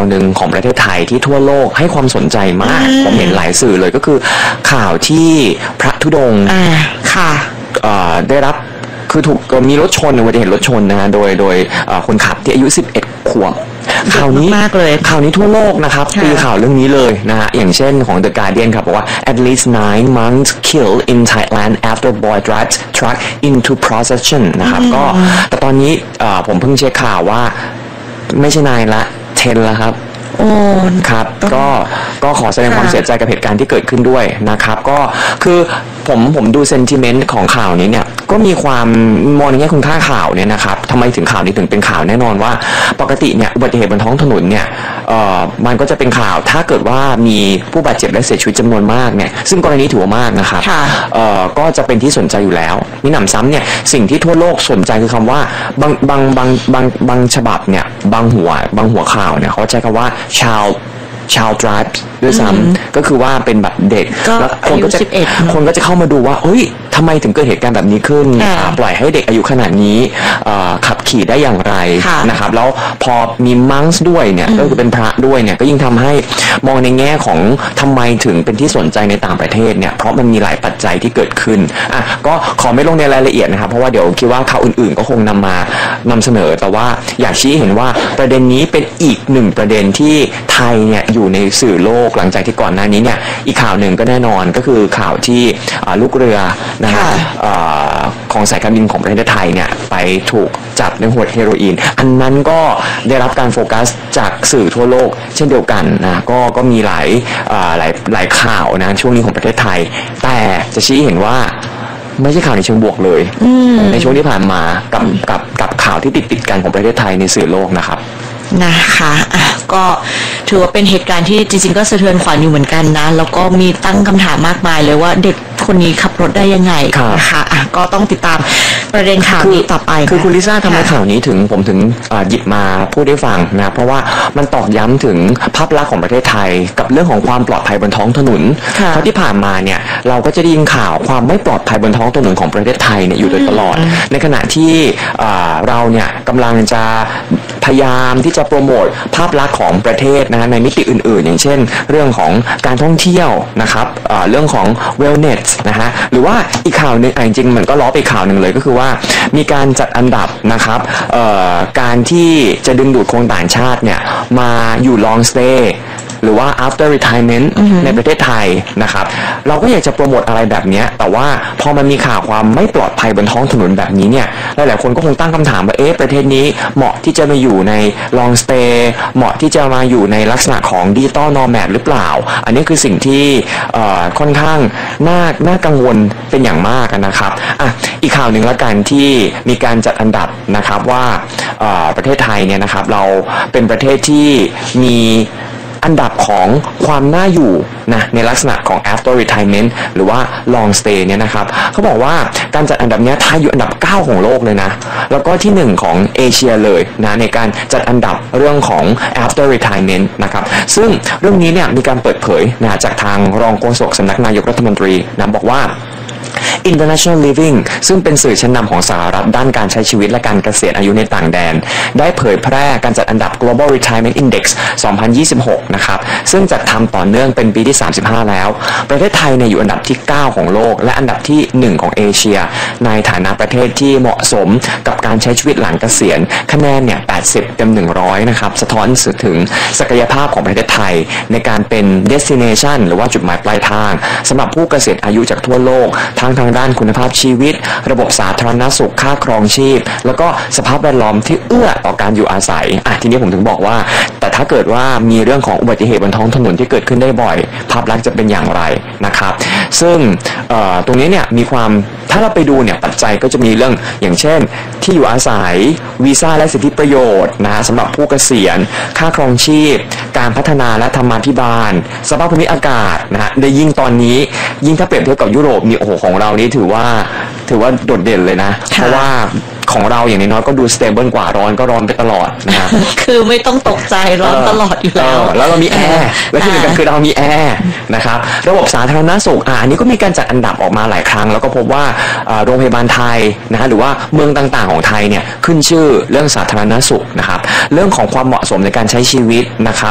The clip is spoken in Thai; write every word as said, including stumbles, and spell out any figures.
หนึ่งของประเทศไทยที่ทั่วโลกให้ความสนใจมากผมเห็นหลายสื่อเลยก็คือข่าวที่พระธุดงค์ค่ะได้รับคือถูกมีรถชนอุบัติเหตุรถชนนะฮะโดยโดยคนขับที่อายุสิบเอ็ดขวบข่าวนี้ข่าวนี้ทั่วโลกนะครับตีข่าวเรื่องนี้เลยนะฮะอย่างเช่นของ The Guardian ครับบอกว่า at least nine months killed in Thailand after boy drives truck into procession นะครับก็แต่ตอนนี้ผมเพิ่งเช็คข่าวว่าไม่ใช่นายละเทนแล้วครับโอ้ครับก็ก็ขอแสดงความเสียใจกับเหตุการณ์ที่เกิดขึ้นด้วยนะครับก็คือผมผมดูเซนติเมนต์ของข่าวนี้เนี่ยก็มีความมองในแง่คุณค่าข่าวเนี่ยนะครับทำไมถึงข่าวนี้ถึงเป็นข่าวแน่นอนว่าปกติเนี่ยอุบัติเหตุบนท้องถนนเนี่ยเอ่อมันก็จะเป็นข่าวถ้าเกิดว่ามีผู้บาดเจ็บและเสียชีวิตจำนวนมากเนี่ยซึ่งกรณีถือว่ามากนะครับเอ่อก็จะเป็นที่สนใจอยู่แล้วมีหนำซ้ำเนี่ยสิ่งที่ทั่วโลกสนใจคือคำว่าบางบางบางบางบางฉบับเนี่ยบางหัวบางหัวข่าวเนี่ยเขาใช้คำว่าชาวชาว drive ด้วยซ้ำก็คือว่าเป็นแบบเด็กแล้วคนก็จะคนก็จะเข้ามาดูว่าเฮ้ยทำไมถึงเกิดเหตุการณ์แบบนี้ขึ้นปล่อยให้เด็กอายุขนาดนี้ขับขี่ได้อย่างไรนะครับแล้วพอมีมังส์ด้วยเนี่ยก็คือเป็นพระด้วยเนี่ยก็ยิ่งทำให้มองในแง่ของทำไมถึงเป็นที่สนใจในต่างประเทศเนี่ยเพราะมันมีหลายปัจจัยที่เกิดขึ้นอ่ะก็ขอไม่ลงในรายละเอียดนะครับเพราะว่าเดี๋ยวคิดว่าข่าวอื่นๆก็คงนำมานำเสนอแต่ว่าอยากชี้เห็นว่าประเด็นนี้เป็นอีกหนึ่งประเด็นที่ไทยเนี่ยอยู่ในสื่อโลกหลังจากที่ก่อนหน้านี้เนี่ยอีกข่าวหนึ่งก็แน่นอนก็คือข่าวที่ลูกเรือนะฮะของสายการบินของประเทศไทยเนี่ยไปถูกจับในหัวเฮโรอีนอันนั้นก็ได้รับการโฟกัสจากสื่อทั่วโลกเช่นเดียวกันนะก็ก็มีหลายหลายหลายข่าวนะช่วงนี้ของประเทศไทยแต่จะชี้เห็นว่าไม่ใช่ข่าวในเชิงบวกเลยในช่วงที่ผ่านมากับกับกับข่าวที่ติดติดกันของประเทศไทยในสื่อโลกนะครับนะคะอ่ะก็ถือว่าเป็นเหตุการณ์ที่จริงๆก็สะเทือนขวัญอยู่เหมือนกันนะแล้วก็มีตั้งคำถามมากมายเลยว่าเด็กคนนี้ขับรถได้ยังไงนะคะอ่ะก็ต้องติดตามประเด็นข่าวนี้ต่อไปคือคุณลิซ่าทำไมข่าวนี้ถึงผมถึงหยิบมาพูดให้ฟังนะเพราะว่ามันตอกย้ำถึงภาพลักษณ์ของประเทศไทยกับเรื่องของความปลอดภัยบนท้องถนนเพราะที่ผ่านมาเนี่ยเราก็จะได้ยินข่าวความไม่ปลอดภัยบนท้องถนนของประเทศไทยเนี่ยอยู่โดยตลอดในขณะที่เราเนี่ยกำลังจะพยายามที่จะโปรโมทภาพลักษณ์ของประเทศนะในมิติอื่นๆอย่างเช่นเรื่องของการท่องเที่ยวนะครับเรื่องของ wellness นะฮะหรือว่าอีกข่าวนึงจริงๆมันก็ล้อไปข่าวหนึ่งเลยก็คือว่ามีการจัดอันดับนะครับการที่จะดึงดูดคนต่างชาติเนี่ยมาอยู่ long stay หรือว่า after retirement ในประเทศไทยนะครับเราก็อยากจะโปรโมทอะไรแบบนี้แต่ว่าพอมันมีข่าวความไม่ปลอดภัยบนท้องถนนแบบนี้เนี่ยหลายๆคนก็คงตั้งคำถามว่าเอ๊ะประเทศนี้เหมาะที่จะมาอยู่ใน long stay เหมาะที่จะมาอยู่ในลักษณะของ digital nomad หรือเปล่าอันนี้คือสิ่งที่ค่อนข้างน่าน่ากังวลเป็นอย่างมากนะครับอ่ะอีกข่าวหนึ่งละกันที่มีการจัดอันดับนะครับว่าประเทศไทยเนี่ยนะครับเราเป็นประเทศที่มีอันดับของความน่าอยู่นะในลักษณะของ after retirement หรือว่า long stay เนี่ยนะครับเขาบอกว่าการจัดอันดับนี้ไทยอยู่อันดับเก้าของโลกเลยนะแล้วก็ที่หนึ่งของเอเชียเลยนะในการจัดอันดับเรื่องของ after retirement นะครับซึ่งเรื่องนี้เนี่ยมีการเปิดเผยนะจากทางรองโฆษกสำนักนายกรัฐมนตรีนะบอกว่าInternational Living ซึ่งเป็นสื่อชั้นนำของสหรัฐด้านการใช้ชีวิตและการเกษียณอายุในต่างแดนได้เผยแพร่การจัดอันดับ Global Retirement Index สองพันยี่สิบหกนะครับซึ่งจัดทำต่อเนื่องเป็นปีที่สามสิบห้าแล้วประเทศไทยเนี่ยอยู่อันดับที่เก้าของโลกและอันดับที่หนึ่งของเอเชียในฐานะประเทศที่เหมาะสมกับการใช้ชีวิตหลังเกษียณคะแนนเนี่ยแปดสิบเต็มหนึ่งร้อยนะครับสะท้อนถึงศักยภาพของประเทศไทยในการเป็น destination หรือว่าจุดหมายปลายทางสำหรับผู้เกษียณอายุจากทั่วโลกทั้งทางด้านคุณภาพชีวิตระบบสาธารณสุขค่าครองชีพแล้วก็สภาพแวดล้อมที่เอื้อต่อการอยู่อาศัยอ่ะทีนี้ผมถึงบอกว่าแต่ถ้าเกิดว่ามีเรื่องของอุบัติเหตุบนท้องถนนที่เกิดขึ้นได้บ่อยภาพลักษณ์จะเป็นอย่างไรนะครับซึ่งตรงนี้เนี่ยมีความถ้าเราไปดูเนี่ยปัจจัยก็จะมีเรื่องอย่างเช่นที่อยู่อาศัยวีซ่าและสิทธิประโยชน์นะฮะสำหรับผู้เกษียณค่าครองชีพการพัฒนาและธรรมาภิบาลสภาพภูมิอากาศนะฮะได้ยิ่งตอนนี้ยิ่งถ้าเปรียบเทียบกับยุโรปนี่โอ้โหของเรานี่ถือว่าถือว่าโดดเด่นเลยนะเพราะว่าของเราอย่างน้อยๆก็ดูสเตเบิลกว่าร้อนก็ร้อนไปตลอดนะฮะคือไม่ต้องตกใจร้อนตลอดอยู่แล้วแล้วเรามีแอร์และที่สำคัญคือเรามีแอร์นะครับระบบสาธารณสุขอ่าอันนี้ก็มีการจัดอันดับออกมาหลายครั้งแล้วก็พบว่าโรงพยาบาลไทยนะฮะหรือว่าเมืองต่างๆของไทยเนี่ยขึ้นชื่อเรื่องสาธารณสุขนะครับเรื่องของความเหมาะสมในการใช้ชีวิตนะครับ